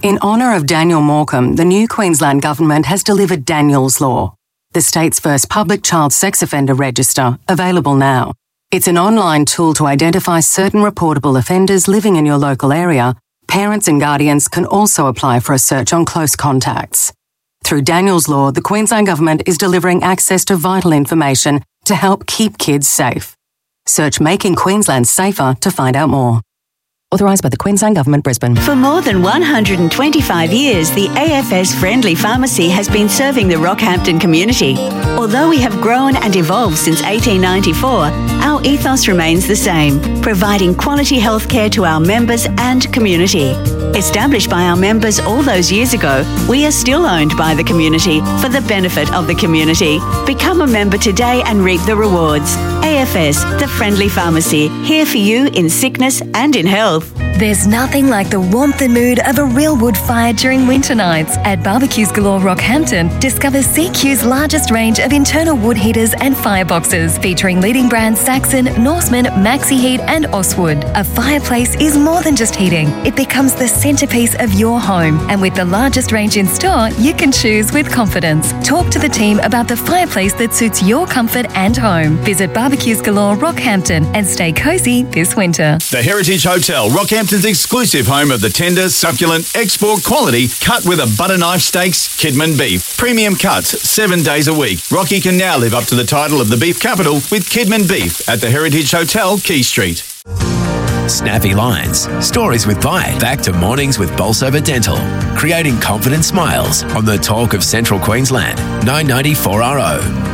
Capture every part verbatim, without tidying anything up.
In honour of Daniel Morecambe, the new Queensland Government has delivered Daniel's Law, the state's first public child sex offender register, available now. It's an online tool to identify certain reportable offenders living in your local area. Parents and guardians can also apply for a search on close contacts. Through Daniel's Law, the Queensland Government is delivering access to vital information to help keep kids safe. Search Making Queensland Safer to find out more. Authorised by the Queensland Government, Brisbane. For more than one hundred twenty-five years, the A F S Friendly Pharmacy has been serving the Rockhampton community. Although we have grown and evolved since eighteen ninety-four, our ethos remains the same, providing quality healthcare to our members and community. Established by our members all those years ago, we are still owned by the community for the benefit of the community. Become a member today and reap the rewards. A F S, the Friendly Pharmacy, here for you in sickness and in health. There's nothing like the warmth and mood of a real wood fire during winter nights. At Barbecues Galore Rockhampton, discover C Q's largest range of internal wood heaters and fireboxes, featuring leading brands Saxon, Norseman, Maxi Heat and Oswood. A fireplace is more than just heating. It becomes the centrepiece of your home. And with the largest range in store, you can choose with confidence. Talk to the team about the fireplace that suits your comfort and home. Visit Barbecues Galore Rockhampton and stay cosy this winter. The Heritage Hotel, Rockhampton's exclusive home of the tender, succulent, export quality, cut with a butter knife steaks, Kidman beef. Premium cuts, seven days a week. Rocky can now live up to the title of the beef capital with Kidman beef at the Heritage Hotel, Key Street. Snappy lines, stories with Vi, back to mornings with Bolsover Dental, creating confident smiles on the talk of Central Queensland, nine ninety-four R O.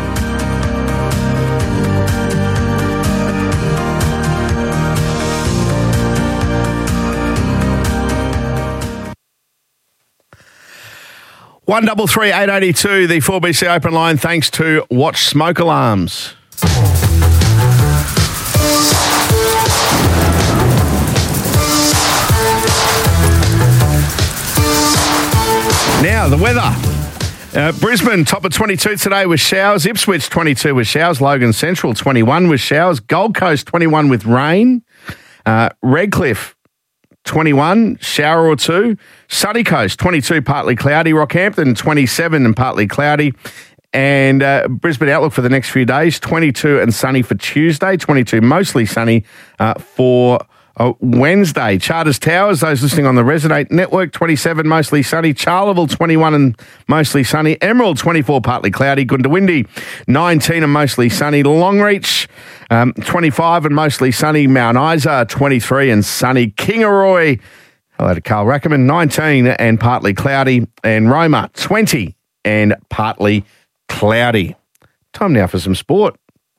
One double three eight eighty two, the four B C open line, thanks to Watch Smoke Alarms. Now the weather. Uh, Brisbane top of twenty-two today with showers. Ipswich twenty-two with showers. Logan Central twenty-one with showers. Gold Coast twenty-one with rain. Uh, Redcliffe twenty-one, shower or two. Sunny Coast, twenty-two, partly cloudy. Rockhampton, twenty-seven and partly cloudy. And uh, Brisbane outlook for the next few days, twenty-two and sunny for Tuesday, twenty-two mostly sunny uh, for uh, Wednesday. Charters Towers, those listening on the Resonate Network, twenty-seven mostly sunny. Charleville, twenty-one and mostly sunny. Emerald, twenty-four, partly cloudy. Goondiwindi, nineteen and mostly sunny. Longreach, Um, twenty-five and mostly sunny. Mount Isa, twenty-three and sunny. Kingaroy, hello to Carl Rackerman, nineteen and partly cloudy. And Roma, twenty and partly cloudy. Time now for some sport.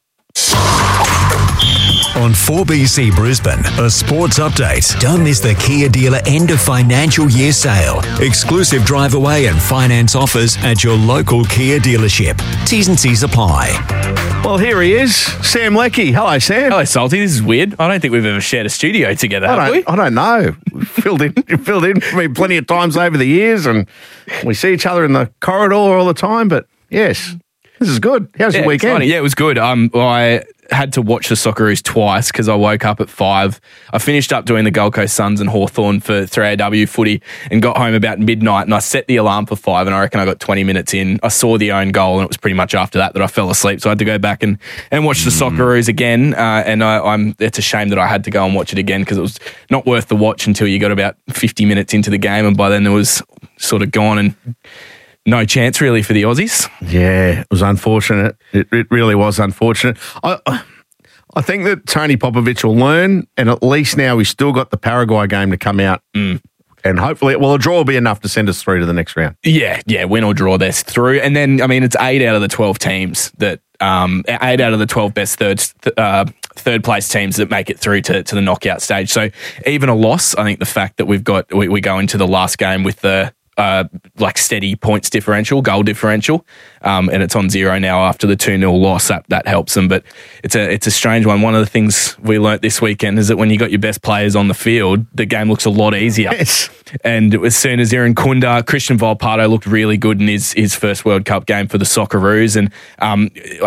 On four B C Brisbane, a sports update. Don't miss the Kia dealer end of financial year sale. Exclusive drive away and finance offers at your local Kia dealership. T's and C's apply. Well, here he is, Sam Leckie. Hello, Sam. Hello, Salty. This is weird. I don't think we've ever shared a studio together, I have don't, we? I don't know. We've filled in, you've filled in for me plenty of times over the years, and we see each other in the corridor all the time. But yes, this is good. How's yeah, your weekend? Exciting. Yeah, it was good. Um, I had to watch the Socceroos twice because I woke up at five. I finished up doing the Gold Coast Suns and Hawthorn for three A W footy and got home about midnight, and I set the alarm for five, and I reckon I got twenty minutes in. I saw the own goal, and it was pretty much after that that I fell asleep, so I had to go back and, and watch the Socceroos again, uh, and I, I'm it's a shame that I had to go and watch it again because it was not worth the watch until you got about fifty minutes into the game, and by then it was sort of gone and no chance really for the Aussies. Yeah, it was unfortunate. It, it really was unfortunate. I I think that Tony Popovich will learn, and at least now we've still got the Paraguay game to come out. Mm. And hopefully, well, a draw will be enough to send us through to the next round. Yeah, yeah, win or draw, they're through. And then, I mean, it's eight out of the twelve teams that, um, eight out of the twelve best third, uh, third place teams that make it through to, to the knockout stage. So even a loss, I think the fact that we've got, we, we go into the last game with the, Uh, like steady points differential, goal differential, um, and it's on zero now after the two nil loss. That that helps them, but it's a it's a strange one. One of the things we learnt this weekend is that when you got your best players on the field, the game looks a lot easier. Yes. And as soon as Aaron Kunda, Christian Volpato looked really good in his, his first World Cup game for the Socceroos. And um,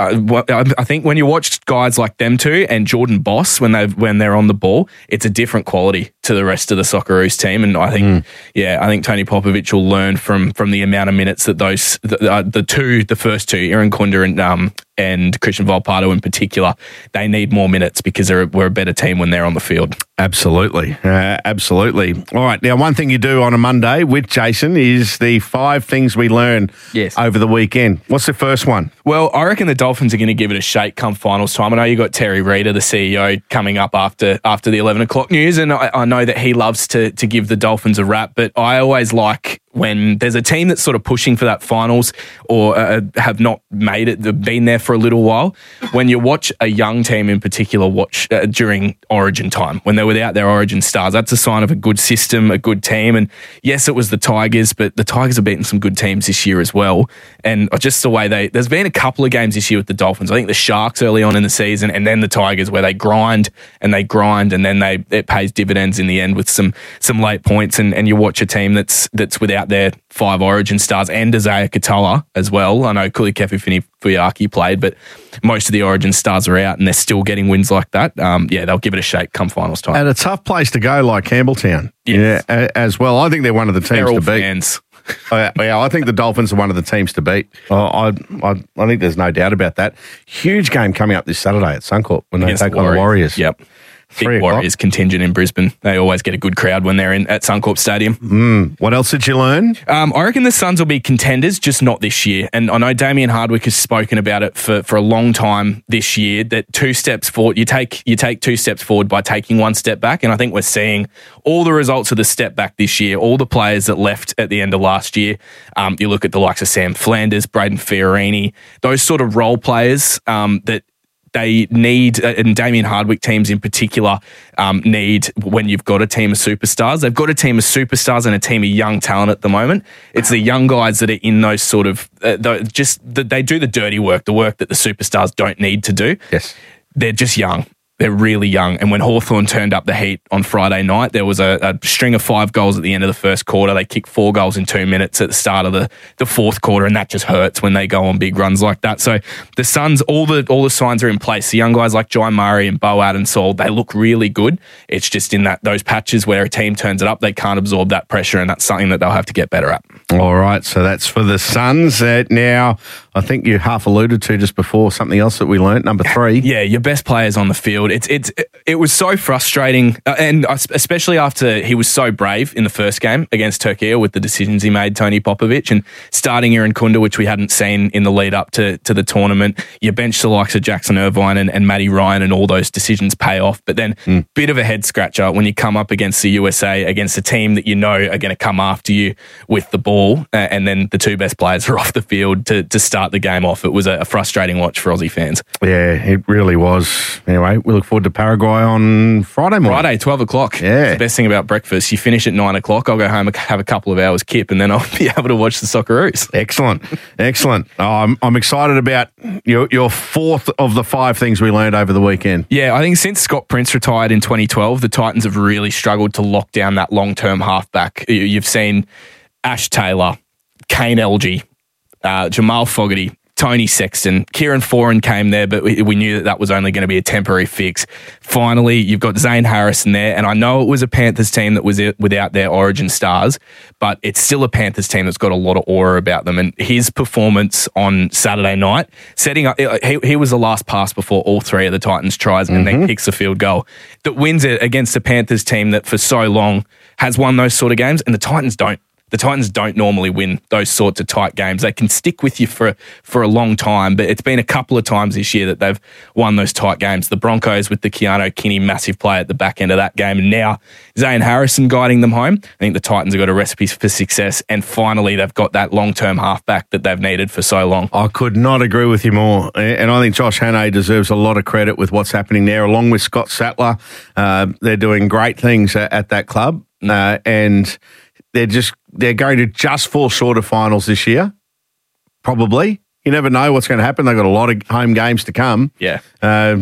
I, I think when you watch guys like them two and Jordan Boss, when they when they're on the ball, it's a different quality to the rest of the Socceroos team. And I think, mm. yeah, I think Tony Popovic will learn from from the amount of minutes that those the, uh, the two, the first two, Aaron Kunda and um, and Christian Volpato in particular, they need more minutes because they're, we're a better team when they're on the field. Absolutely. Uh, absolutely. All right. Now, one thing you do on a Monday with Jason is the five things we learn yes. over the weekend. What's the first one? Well, I reckon the Dolphins are going to give it a shake come finals time. I know you got Terry Reader, the C E O, coming up after after the eleven o'clock news, and I, I know that he loves to to give the Dolphins a rap, but I always like when there's a team that's sort of pushing for that finals or uh, have not made it, they've been there for a little while. When you watch a young team in particular watch uh, during Origin time, when they're without their Origin stars, that's a sign of a good system, a good team. And yes, it was the Tigers, but the Tigers have beaten some good teams this year as well. And just the way they, there's been a couple of games this year with the Dolphins. I think the Sharks early on in the season and then the Tigers where they grind and they grind and then they it pays dividends in the end with some some late points. And, and you watch a team that's that's without their five Origin stars and Isaiah Katola as well. I know Kulikefu Fuyaki played, but most of the Origin stars are out and they're still getting wins like that. Um, yeah, they'll give it a shake come finals time. And a tough place to go like Campbelltown yes. yeah, as well. I think they're one of the teams they're all to beat. Fans. uh, yeah, I think the Dolphins are one of the teams to beat. Uh, I, I I think there's no doubt about that. Huge game coming up this Saturday at Suncorp when they Against take the on the Warriors. Yep. Big Warriors contingent in Brisbane. They always get a good crowd when they're in at Suncorp Stadium. Mm. What else did you learn? Um, I reckon the Suns will be contenders, just not this year. And I know Damien Hardwick has spoken about it for, for a long time this year, that two steps forward, you take you take two steps forward by taking one step back. And I think we're seeing all the results of the step back this year, all the players that left at the end of last year. Um, you look at the likes of Sam Flanders, Braden Fiorini, those sort of role players um, that they need, and Damien Hardwick teams in particular, um, need when you've got a team of superstars. They've got a team of superstars and a team of young talent at the moment. It's the young guys that are in those sort of, uh, just, they do the dirty work, the work that the superstars don't need to do. Yes. They're just young. They're really young. And when Hawthorn turned up the heat on Friday night, there was a, a string of five goals at the end of the first quarter. They kicked four goals in two minutes at the start of the, the fourth quarter, and that just hurts when they go on big runs like that. So the Suns, all the all the signs are in place. The young guys like Jai Murray and Bo Adensall, they look really good. It's just in that those patches where a team turns it up, they can't absorb that pressure, and that's something that they'll have to get better at. All right, so that's for the Suns. Uh, now, I think you half alluded to just before something else that we learnt, number three. Yeah, your best players on the field. It's it's it was so frustrating, uh, and especially after he was so brave in the first game against Turkey with the decisions he made, Tony Popovic, and starting Aaron Kunda, which we hadn't seen in the lead up to, to the tournament. You bench the likes of Jackson Irvine and, and Matty Ryan, and all those decisions pay off. But then, mm. bit of a head scratcher when you come up against the U S A, against a team that you know are going to come after you with the ball, uh, and then the two best players are off the field to, to start the game off. It was a, a frustrating watch for Aussie fans. Yeah, it really was. Anyway, we look forward to Paraguay on Friday morning. Friday, twelve o'clock. Yeah. It's the best thing about breakfast. You finish at nine o'clock. I'll go home and have a couple of hours kip, and then I'll be able to watch the Socceroos. Excellent. Excellent. Oh, I'm, I'm excited about your, your fourth of the five things we learned over the weekend. Yeah, I think since Scott Prince retired in twenty twelve, the Titans have really struggled to lock down that long-term halfback. You've seen Ash Taylor, Kane Elgey, uh, Jamal Fogarty, Tony Sexton, Kieran Foran came there, but we, we knew that that was only going to be a temporary fix. Finally, you've got Zane Harrison there, and I know it was a Panthers team that was without their Origin stars, but it's still a Panthers team that's got a lot of aura about them. And his performance on Saturday night, setting up, he, he was the last pass before all three of the Titans tries, and mm-hmm. then kicks a field goal that wins it against a Panthers team that for so long has won those sort of games, and the Titans don't. The Titans don't normally win those sorts of tight games. They can stick with you for, for a long time, but it's been a couple of times this year that they've won those tight games. The Broncos with the Keanu Kinney massive play at the back end of that game, and now Zane Harrison guiding them home. I think the Titans have got a recipe for success, and finally they've got that long-term halfback that they've needed for so long. I could not agree with you more, and I think Josh Hannay deserves a lot of credit with what's happening there, along with Scott Sattler. Uh, they're doing great things at, at that club, uh, and they're just they're going to just fall short of finals this year, probably. You never know what's going to happen. They've got a lot of home games to come. Yeah. Um,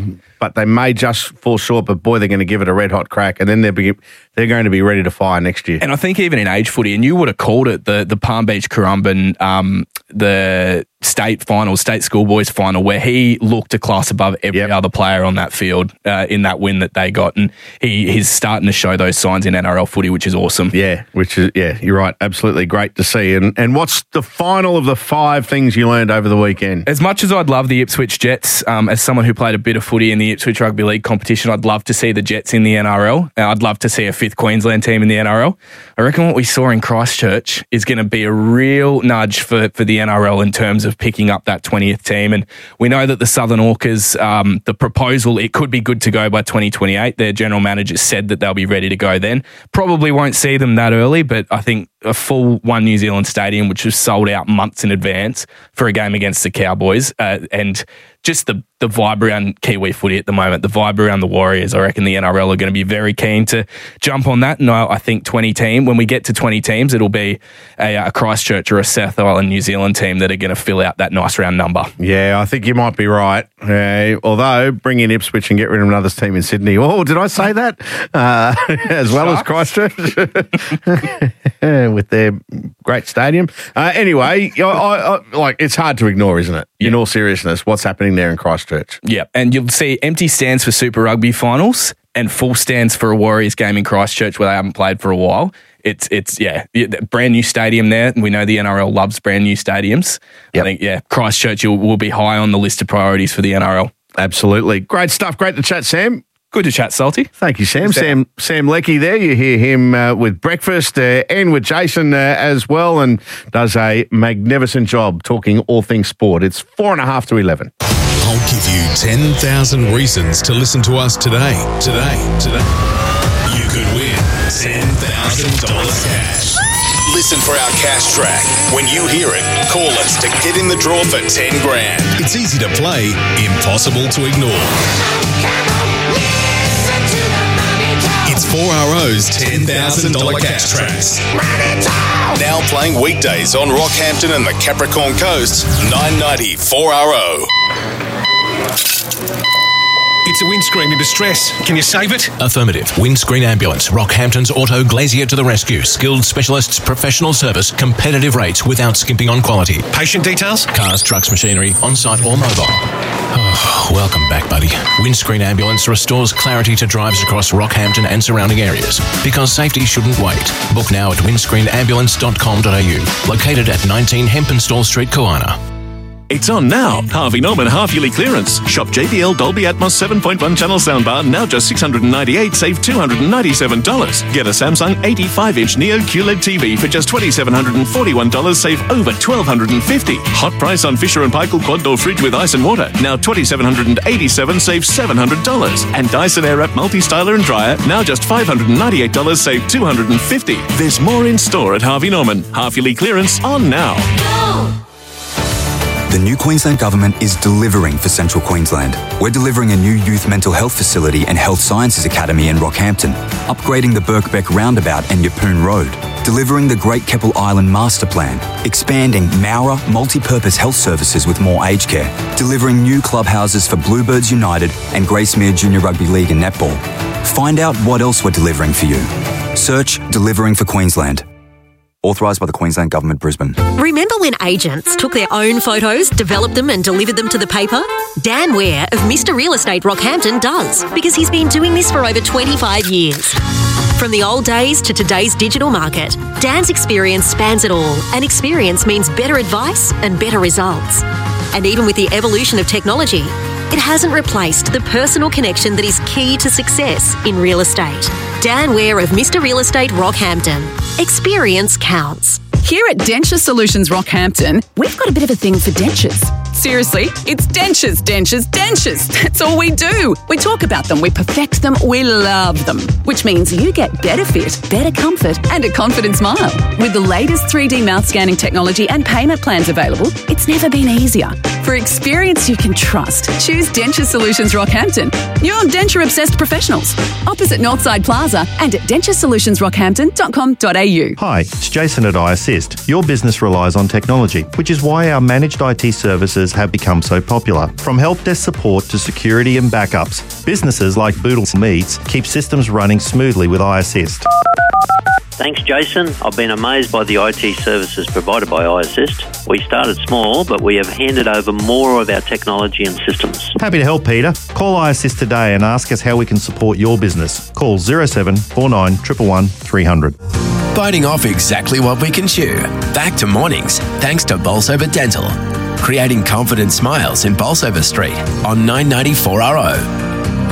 but they may just fall short. But boy, they're going to give it a red hot crack, and then they'll be they're going to be ready to fire next year. And I think even in age footy, and you would have called it the the Palm Beach Currumbin, um, the state final, state schoolboys final, where he looked a class above every yep. other player on that field uh, in that win that they got, and he he's starting to show those signs in N R L footy, which is awesome. Yeah, which is yeah, you're right, absolutely great to see. And and what's the final of the five things you learned over the weekend? As much as I'd love the Ipswich Jets, um, as someone who played a bit of footy in the Ipswich Rugby League competition, I'd love to see the Jets in the N R L. Uh, I'd love to see a fifth Queensland team in the N R L. I reckon what we saw in Christchurch is going to be a real nudge for, for the N R L in terms of picking up that twentieth team. And we know that the Southern Orcas, um, the proposal, it could be good to go by twenty twenty-eight. Their general manager said that they'll be ready to go then. Probably won't see them that early, but I think a full One New Zealand stadium, which was sold out months in advance for a game against the Cowboys, uh, and just the the vibe around Kiwi footy at the moment, the vibe around the Warriors, I reckon the N R L are going to be very keen to jump on that. No, I think twenty team, when we get to twenty teams, it'll be a, a Christchurch or a South Island New Zealand team that are going to fill out that nice round number. Yeah, I think you might be right. Uh, although, bring in Ipswich and get rid of another team in Sydney. Oh, did I say that? Uh, as well as Christchurch with their great stadium. Uh, anyway, I, I, I, like it's hard to ignore, isn't it? Yeah. In all seriousness, what's happening there in Christchurch? Yeah, and you'll see empty stands for Super Rugby finals and full stands for a Warriors game in Christchurch where they haven't played for a while. It's, it's yeah, brand new stadium there. We know the N R L loves brand new stadiums. Yep. I think, yeah, Christchurch will, will be high on the list of priorities for the N R L. Absolutely. Great stuff. Great to chat, Sam. Good to chat, Salty. Thank you, Sam. Sam Sam Leckie there. You hear him uh, with breakfast uh, and with Jason uh, as well, and does a magnificent job talking all things sport. It's four and a half to eleven. I'll give you ten thousand reasons to listen to us today. Today. Today. You could win ten thousand dollars cash. Listen for our cash track. When you hear it, call us to get in the draw for ten grand. It's easy to play, impossible to ignore. It's four R O's ten thousand dollars cash tracks. Now playing weekdays on Rockhampton and the Capricorn Coast, nine ninety four R O. It's a windscreen in distress. Can you save it? Affirmative. Windscreen Ambulance. Rockhampton's Auto Glazier to the rescue. Skilled specialists, professional service, competitive rates without skimping on quality. Patient details? Cars, trucks, machinery, on-site or mobile. Oh, welcome back, buddy. Windscreen Ambulance restores clarity to drives across Rockhampton and surrounding areas. Because safety shouldn't wait. Book now at windscreen ambulance dot com dot a u. Located at nineteen Hempenstall Street, Koana. It's on now. Harvey Norman half-yearly clearance. Shop J B L Dolby Atmos seven point one channel soundbar, now just six hundred ninety-eight dollars, save two hundred ninety-seven dollars. Get a Samsung eighty-five inch Neo Q L E D T V for just two thousand seven hundred forty-one dollars, save over one thousand two hundred fifty dollars. Hot price on Fisher and Paykel quad door fridge with ice and water, now two thousand seven hundred eighty-seven dollars, save seven hundred dollars. And Dyson Airwrap multi-styler and dryer, now just five hundred ninety-eight dollars, save two hundred fifty dollars. There's more in store at Harvey Norman. Half-yearly clearance on now. Go! The new Queensland Government is delivering for Central Queensland. We're delivering a new youth mental health facility and health sciences academy in Rockhampton, upgrading the Birkbeck Roundabout and Yeppoon Road, delivering the Great Keppel Island Master Plan, expanding Maurer multi-purpose health services with more aged care, delivering new clubhouses for Bluebirds United and Gracemere Junior Rugby League and Netball. Find out what else we're delivering for you. Search Delivering for Queensland. Authorised by the Queensland Government, Brisbane. Remember when agents took their own photos, developed them and delivered them to the paper? Dan Ware of Mister Real Estate Rockhampton does, because he's been doing this for over twenty-five years. From the old days to today's digital market, Dan's experience spans it all, and experience means better advice and better results. And even with the evolution of technology, it hasn't replaced the personal connection that is key to success in real estate. Dan Ware of Mister Real Estate Rockhampton. Experience counts. Here at Denture Solutions Rockhampton, we've got a bit of a thing for dentures. Seriously, it's dentures, dentures, dentures. That's all we do. We talk about them, we perfect them, we love them. Which means you get better fit, better comfort, and a confident smile. With the latest three D mouth scanning technology and payment plans available, it's never been easier. For experience you can trust, choose Denture Solutions Rockhampton. Your denture-obsessed professionals. Opposite Northside Plaza and at denture solutions rockhampton dot com dot a u. Hi, it's Jason at iAssist. Your business relies on technology, which is why our managed I T services have become so popular. From help desk support to security and backups, businesses like Boodle Meats keep systems running smoothly with iAssist. Thanks, Jason. I've been amazed by the I T services provided by iAssist. We started small, but we have handed over more of our technology and systems. Happy to help, Peter. Call iAssist today and ask us how we can support your business. Call zero seven four nine one one one three hundred. Biting off exactly what we can chew. Back to mornings, thanks to Bolsover Dental. Creating confident smiles in Bolsover Street on nine ninety-four R O.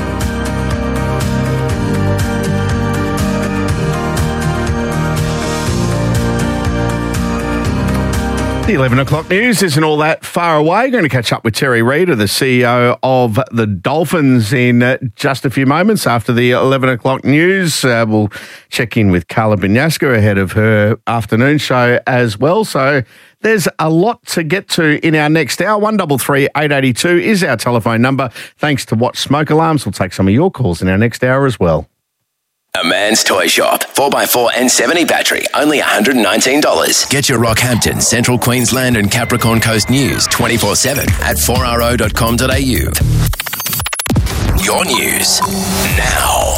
The eleven o'clock news isn't all that far away. Going to catch up with Terry Reader, the C E O of the Dolphins, in uh, just a few moments after the eleven o'clock news. Uh, we'll check in with Carla Binyasca ahead of her afternoon show as well. So there's a lot to get to in our next hour. one three three eight eight two is our telephone number. Thanks to Watch Smoke Alarms. We'll take some of your calls in our next hour as well. A Man's Toy Shop. four by four and seventy battery. Only one hundred nineteen dollars. Get your Rockhampton, Central Queensland and Capricorn Coast news twenty-four seven at four r o dot com dot a u. Your news now.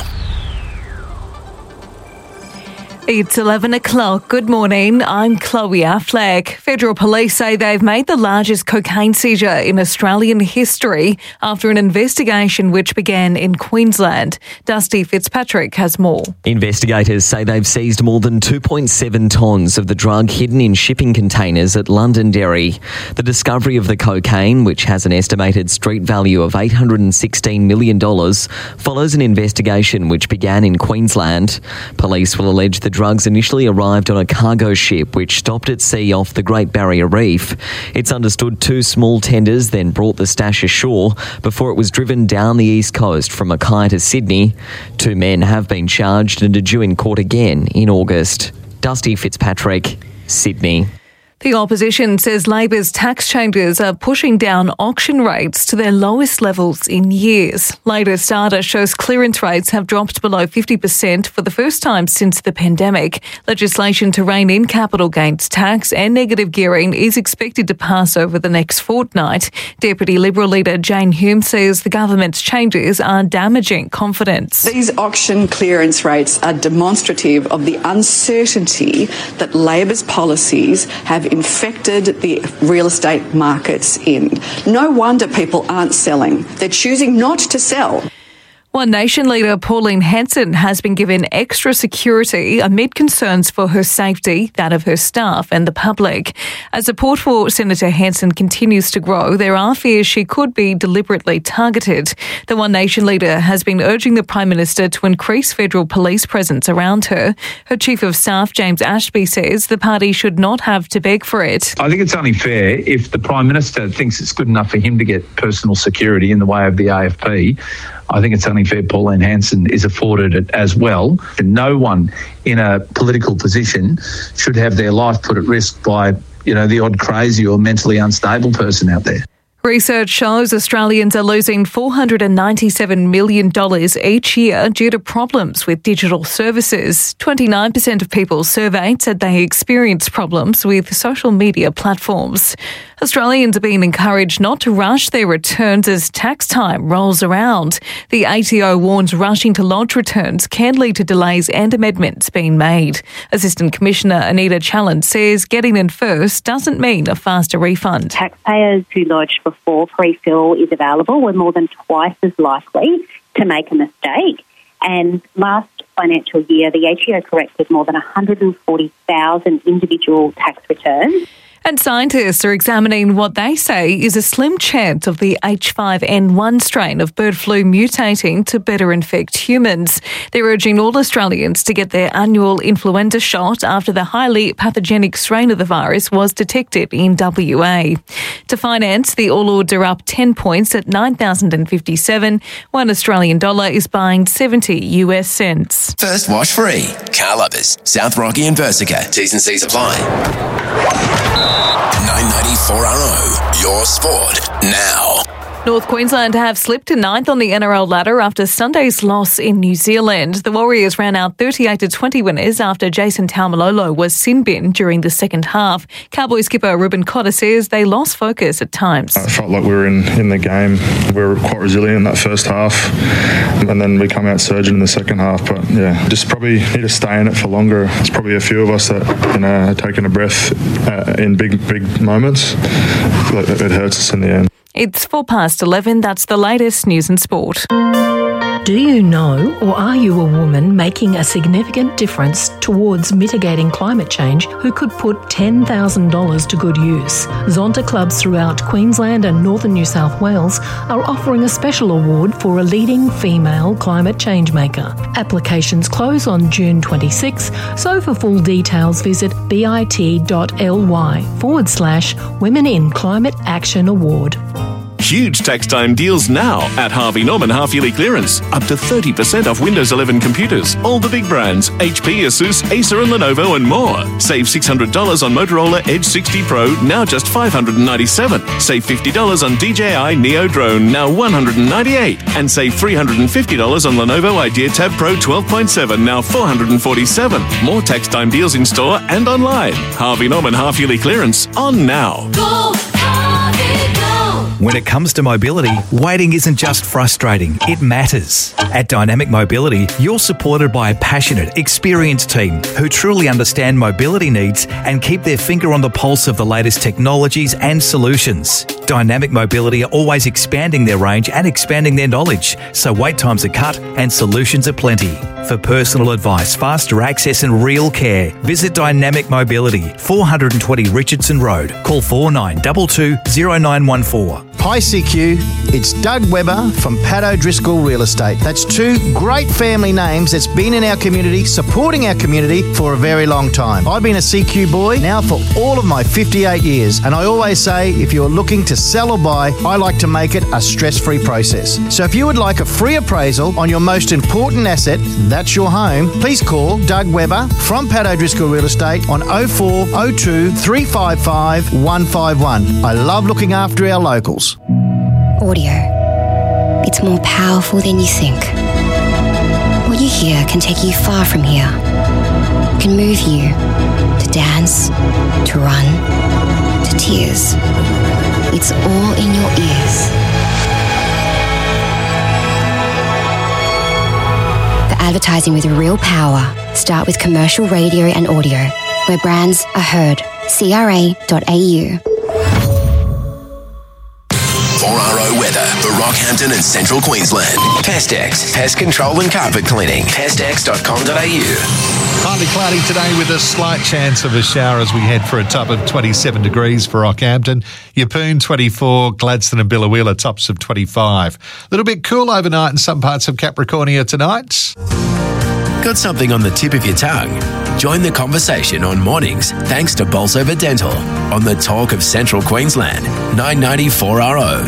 It's eleven o'clock. Good morning. I'm Chloe Affleck. Federal police say they've made the largest cocaine seizure in Australian history after an investigation which began in Queensland. Dusty Fitzpatrick has more. Investigators say they've seized more than two point seven tonnes of the drug hidden in shipping containers at Londonderry. The discovery of the cocaine, which has an estimated street value of eight hundred sixteen million dollars, follows an investigation which began in Queensland. Police will allege the drugs initially arrived on a cargo ship which stopped at sea off the Great Barrier Reef. It's understood two small tenders then brought the stash ashore before it was driven down the east coast from Mackay to Sydney. Two men have been charged and are due in court again in August. Dusty Fitzpatrick, Sydney. The opposition says Labor's tax changes are pushing down auction rates to their lowest levels in years. Latest data shows clearance rates have dropped below fifty percent for the first time since the pandemic. Legislation to rein in capital gains tax and negative gearing is expected to pass over the next fortnight. Deputy Liberal leader Jane Hume says the government's changes are damaging confidence. These auction clearance rates are demonstrative of the uncertainty that Labor's policies have infected the real estate markets in. No wonder people aren't selling. They're choosing not to sell. One Nation leader Pauline Hanson has been given extra security amid concerns for her safety, that of her staff and the public. As support for Senator Hanson continues to grow, there are fears she could be deliberately targeted. The One Nation leader has been urging the Prime Minister to increase federal police presence around her. Her Chief of Staff, James Ashby, says the party should not have to beg for it. I think it's only fair if the Prime Minister thinks it's good enough for him to get personal security in the way of the A F P. I think it's only fair Pauline Hanson is afforded it as well. And no one in a political position should have their life put at risk by, you know, the odd crazy or mentally unstable person out there. Research shows Australians are losing four hundred ninety-seven million dollars each year due to problems with digital services. twenty-nine percent of people surveyed said they experience problems with social media platforms. Australians are being encouraged not to rush their returns as tax time rolls around. The A T O warns rushing to lodge returns can lead to delays and amendments being made. Assistant Commissioner Anita Challen says getting in first doesn't mean a faster refund. Taxpayers who lodge before pre-fill is available were more than twice as likely to make a mistake. And last financial year, the A T O corrected more than one hundred forty thousand individual tax returns. And scientists are examining what they say is a slim chance of the H five N one strain of bird flu mutating to better infect humans. They're urging all Australians to get their annual influenza shot after the highly pathogenic strain of the virus was detected in W A. To finance, the All Ords are up ten points at nine thousand fifty-seven. One Australian dollar is buying seventy U S cents. First wash free. Car Lovers, South Rocky and Versica. T's and C's apply. nine ninety-four R O, your sport now. North Queensland have slipped to ninth on the N R L ladder after Sunday's loss in New Zealand. The Warriors ran out thirty-eight to twenty winners after Jason Taumalolo was sin-binned during the second half. Cowboys skipper Ruben Cotter says they lost focus at times. I felt like we were in, in the game. We were quite resilient in that first half, and then we come out surging in the second half. But yeah, just probably need to stay in it for longer. There's probably a few of us that, you know, are taking a breath uh, in big, big moments. It, it hurts us in the end. It's four past eleven. That's the latest news and sport. Do you know, or are you a woman making a significant difference towards mitigating climate change who could put ten thousand dollars to good use? Zonta clubs throughout Queensland and northern New South Wales are offering a special award for a leading female climate change maker. Applications close on June twenty-sixth, so for full details visit bit.ly forward slash Women in Climate Action Award. Huge tax time deals now at Harvey Norman half-yearly clearance. Up to thirty percent off Windows eleven computers. All the big brands, H P, Asus, Acer and Lenovo and more. Save six hundred dollars on Motorola Edge sixty Pro, now just five hundred ninety-seven dollars. Save fifty dollars on D J I Neo Drone, now one hundred ninety-eight dollars. And save three hundred fifty dollars on Lenovo Idea Tab Pro twelve point seven, now four hundred forty-seven dollars. More tax time deals in store and online. Harvey Norman half-yearly clearance on now. Go, Harvey, go. When it comes to mobility, waiting isn't just frustrating, it matters. At Dynamic Mobility, you're supported by a passionate, experienced team who truly understand mobility needs and keep their finger on the pulse of the latest technologies and solutions. Dynamic Mobility are always expanding their range and expanding their knowledge, so wait times are cut and solutions are plenty. For personal advice, faster access and real care, visit Dynamic Mobility, four twenty Richardson Road. Call four nine two two, zero nine one four. Hi C Q, it's Doug Webber from Pat O'Driscoll Real Estate. That's two great family names that's been in our community, supporting our community for a very long time. I've been a C Q boy now for all of my fifty-eight years, and I always say if you're looking to sell or buy, I like to make it a stress-free process. So if you would like a free appraisal on your most important asset, that's your home, please call Doug Webber from Pat O'Driscoll Real Estate on oh four oh two, three five five, one five one. I love looking after our locals. Audio. It's more powerful than you think. What you hear can take you far from here. It can move you to dance, to run, to tears. It's all in your ears. For advertising with real power, start with commercial radio and audio, where brands are heard. C R A dot A U. four R O weather for Rockhampton and Central Queensland. Pestex, pest control and carpet cleaning. pestex dot com dot a u. Partly cloudy today with a slight chance of a shower as we head for a top of twenty-seven degrees for Rockhampton. Yeppoon twenty-four, Gladstone and Biloela tops of twenty-five. A little bit cool overnight in some parts of Capricornia tonight. Got something on the tip of your tongue? Join the conversation on mornings thanks to Bolsover Dental on the Talk of Central Queensland, nine ninety-four R O.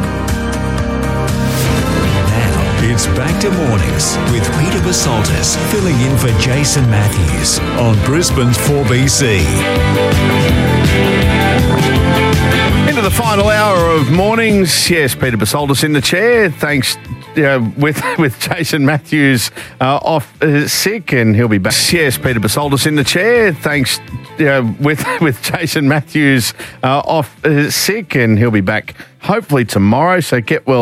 Now it's back to mornings with Peter Basaltis filling in for Jason Matthews on Brisbane's four B C. Into the final hour of mornings. Yes, Peter Basaltis in the chair. Thanks. Uh, with with Jason Matthews uh, off uh, sick, and he'll be back. Yes, Peter Basaltis in the chair. Thanks. Uh, with with Jason Matthews uh, off uh, sick, and he'll be back hopefully tomorrow. So get well.